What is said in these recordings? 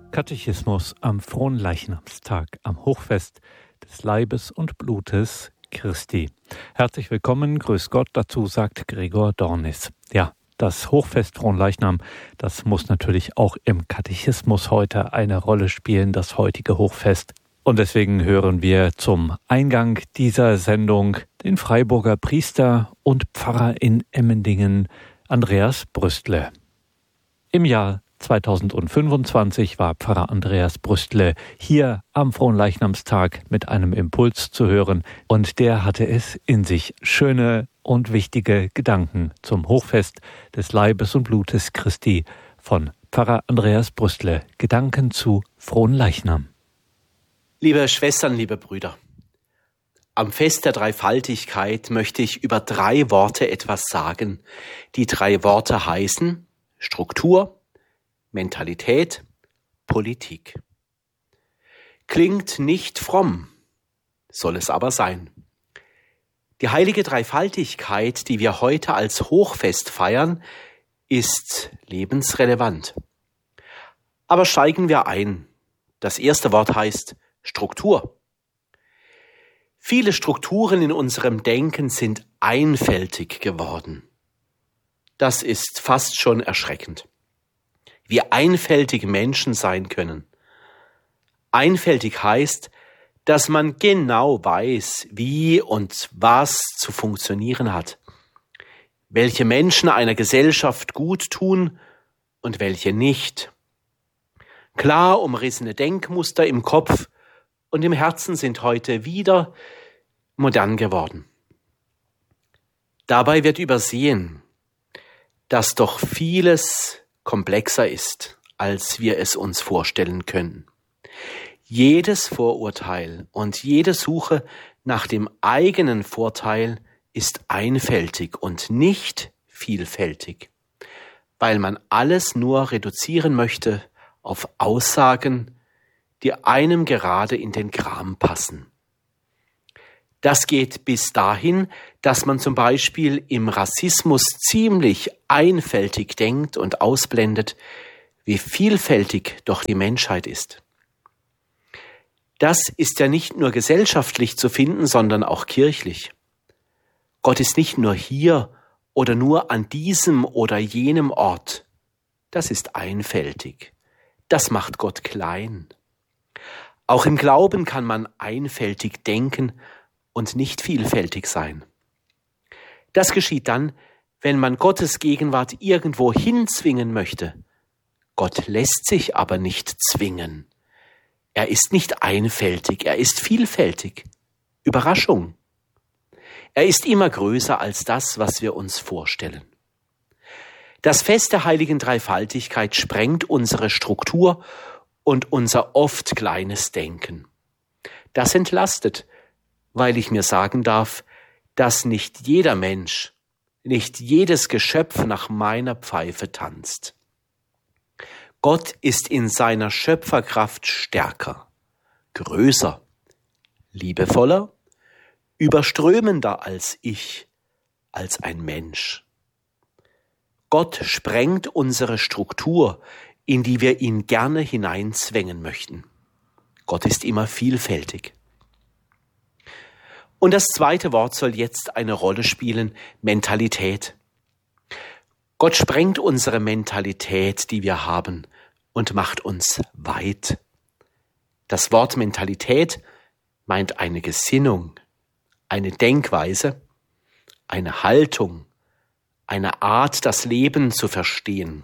Katechismus am Fronleichnamstag, am Hochfest des Leibes und Blutes Christi. Herzlich willkommen, grüß Gott, dazu sagt Gregor Dornis. Ja, das Hochfest Fronleichnam, das muss natürlich auch im Katechismus heute eine Rolle spielen, das heutige Hochfest. Und deswegen hören wir zum Eingang dieser Sendung den Freiburger Priester und Pfarrer in Emmendingen, Andreas Brüstle. Im Jahr 2025 war Pfarrer Andreas Brüstle hier am Fronleichnamstag mit einem Impuls zu hören und der hatte es in sich, schöne und wichtige Gedanken zum Hochfest des Leibes und Blutes Christi von Pfarrer Andreas Brüstle. Gedanken zu Fronleichnam. Liebe Schwestern, liebe Brüder, am Fest der Dreifaltigkeit möchte ich über 3 Worte etwas sagen. Die 3 Worte heißen Struktur, Mentalität, Politik. Klingt nicht fromm, soll es aber sein. Die heilige Dreifaltigkeit, die wir heute als Hochfest feiern, ist lebensrelevant. Aber steigen wir ein. Das erste Wort heißt Struktur. Viele Strukturen in unserem Denken sind einfältig geworden. Das ist fast schon erschreckend. Wie einfältig Menschen sein können. Einfältig heißt, dass man genau weiß, wie und was zu funktionieren hat. Welche Menschen einer Gesellschaft gut tun und welche nicht. Klar umrissene Denkmuster im Kopf und im Herzen sind heute wieder modern geworden. Dabei wird übersehen, dass doch vieles komplexer ist, als wir es uns vorstellen können. Jedes Vorurteil und jede Suche nach dem eigenen Vorteil ist einfältig und nicht vielfältig, weil man alles nur reduzieren möchte auf Aussagen, die einem gerade in den Kram passen. Das geht bis dahin, dass man zum Beispiel im Rassismus ziemlich einfältig denkt und ausblendet, wie vielfältig doch die Menschheit ist. Das ist ja nicht nur gesellschaftlich zu finden, sondern auch kirchlich. Gott ist nicht nur hier oder nur an diesem oder jenem Ort. Das ist einfältig. Das macht Gott klein. Auch im Glauben kann man einfältig denken und nicht vielfältig sein. Das geschieht dann, wenn man Gottes Gegenwart irgendwo hinzwingen möchte. Gott lässt sich aber nicht zwingen. Er ist nicht einfältig, er ist vielfältig. Überraschung. Er ist immer größer als das, was wir uns vorstellen. Das Fest der heiligen Dreifaltigkeit sprengt unsere Struktur und unser oft kleines Denken. Das entlastet, weil ich mir sagen darf, dass nicht jeder Mensch, nicht jedes Geschöpf nach meiner Pfeife tanzt. Gott ist in seiner Schöpferkraft stärker, größer, liebevoller, überströmender als ich, als ein Mensch. Gott sprengt unsere Struktur, in die wir ihn gerne hineinzwängen möchten. Gott ist immer vielfältig. Und das zweite Wort soll jetzt eine Rolle spielen, Mentalität. Gott sprengt unsere Mentalität, die wir haben, und macht uns weit. Das Wort Mentalität meint eine Gesinnung, eine Denkweise, eine Haltung, eine Art, das Leben zu verstehen.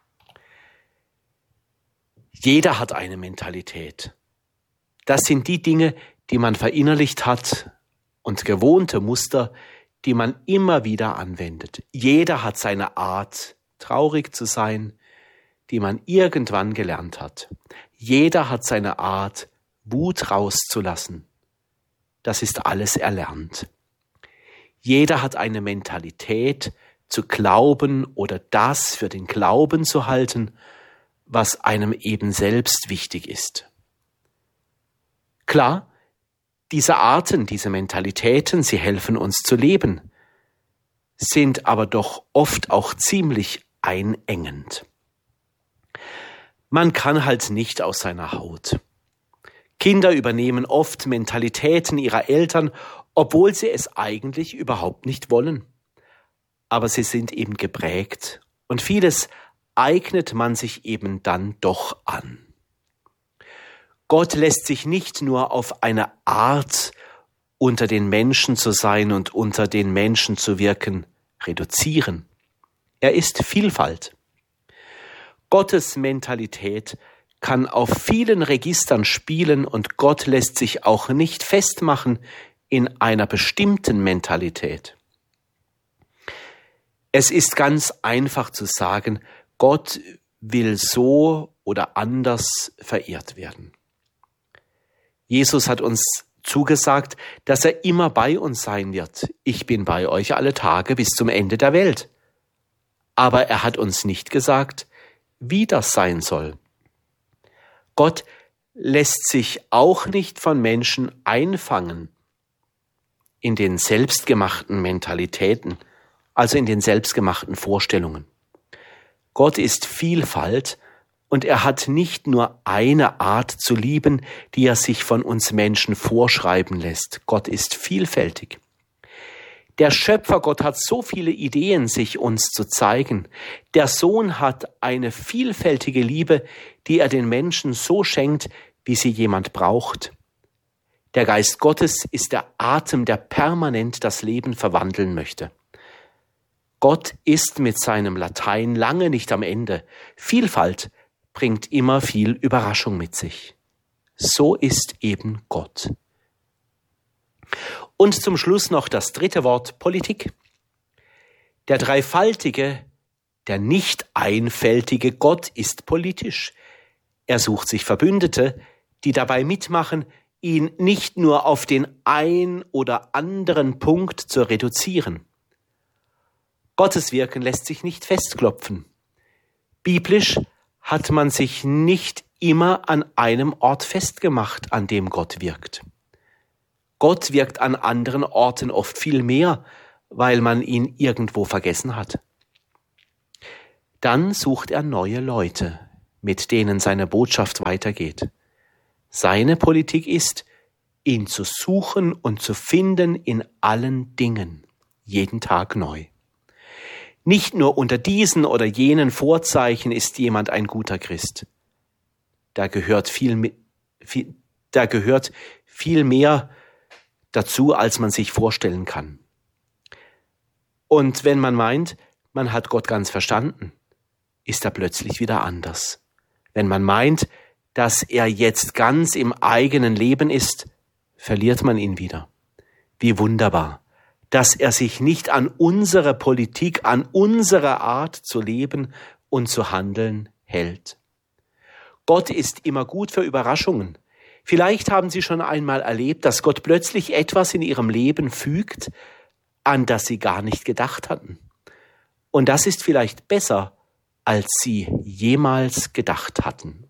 Jeder hat eine Mentalität. Das sind die Dinge, die man verinnerlicht hat, und gewohnte Muster, die man immer wieder anwendet. Jeder hat seine Art, traurig zu sein, die man irgendwann gelernt hat. Jeder hat seine Art, Wut rauszulassen. Das ist alles erlernt. Jeder hat eine Mentalität, zu glauben oder das für den Glauben zu halten, was einem eben selbst wichtig ist. Klar, diese Arten, diese Mentalitäten, sie helfen uns zu leben, sind aber doch oft auch ziemlich einengend. Man kann halt nicht aus seiner Haut. Kinder übernehmen oft Mentalitäten ihrer Eltern, obwohl sie es eigentlich überhaupt nicht wollen. Aber sie sind eben geprägt und vieles eignet man sich eben dann doch an. Gott lässt sich nicht nur auf eine Art, unter den Menschen zu sein und unter den Menschen zu wirken, reduzieren. Er ist Vielfalt. Gottes Mentalität kann auf vielen Registern spielen und Gott lässt sich auch nicht festmachen in einer bestimmten Mentalität. Es ist ganz einfach zu sagen, Gott will so oder anders verehrt werden. Jesus hat uns zugesagt, dass er immer bei uns sein wird. Ich bin bei euch alle Tage bis zum Ende der Welt. Aber er hat uns nicht gesagt, wie das sein soll. Gott lässt sich auch nicht von Menschen einfangen in den selbstgemachten Mentalitäten, also in den selbstgemachten Vorstellungen. Gott ist Vielfalt und er hat nicht nur eine Art zu lieben, die er sich von uns Menschen vorschreiben lässt. Gott ist vielfältig. Der Schöpfergott hat so viele Ideen, sich uns zu zeigen. Der Sohn hat eine vielfältige Liebe, die er den Menschen so schenkt, wie sie jemand braucht. Der Geist Gottes ist der Atem, der permanent das Leben verwandeln möchte. Gott ist mit seinem Latein lange nicht am Ende. Vielfalt bringt immer viel Überraschung mit sich. So ist eben Gott. Und zum Schluss noch das dritte Wort, Politik. Der dreifaltige, der nicht einfältige Gott ist politisch. Er sucht sich Verbündete, die dabei mitmachen, ihn nicht nur auf den ein oder anderen Punkt zu reduzieren. Gottes Wirken lässt sich nicht festklopfen. Biblisch hat man sich nicht immer an einem Ort festgemacht, an dem Gott wirkt. Gott wirkt an anderen Orten oft viel mehr, weil man ihn irgendwo vergessen hat. Dann sucht er neue Leute, mit denen seine Botschaft weitergeht. Seine Politik ist, ihn zu suchen und zu finden in allen Dingen, jeden Tag neu. Nicht nur unter diesen oder jenen Vorzeichen ist jemand ein guter Christ. Da gehört viel mehr dazu, als man sich vorstellen kann. Und wenn man meint, man hat Gott ganz verstanden, ist er plötzlich wieder anders. Wenn man meint, dass er jetzt ganz im eigenen Leben ist, verliert man ihn wieder. Wie wunderbar, dass er sich nicht an unsere Politik, an unsere Art zu leben und zu handeln hält. Gott ist immer gut für Überraschungen. Vielleicht haben Sie schon einmal erlebt, dass Gott plötzlich etwas in Ihrem Leben fügt, an das Sie gar nicht gedacht hatten. Und das ist vielleicht besser, als Sie jemals gedacht hatten.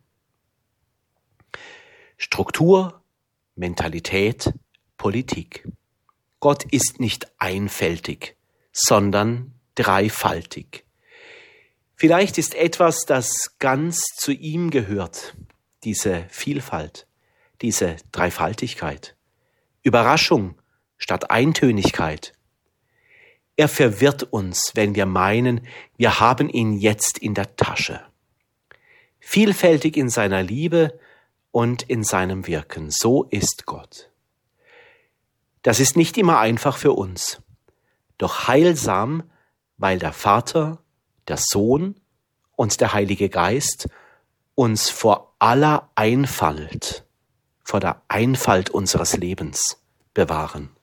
Struktur, Mentalität, Politik. Gott ist nicht einfältig, sondern dreifaltig. Vielleicht ist etwas, das ganz zu ihm gehört, diese Vielfalt, diese Dreifaltigkeit. Überraschung statt Eintönigkeit. Er verwirrt uns, wenn wir meinen, wir haben ihn jetzt in der Tasche. Vielfältig in seiner Liebe und in seinem Wirken. So ist Gott. Das ist nicht immer einfach für uns, doch heilsam, weil der Vater, der Sohn und der Heilige Geist uns vor aller Einfalt, vor der Einfalt unseres Lebens bewahren.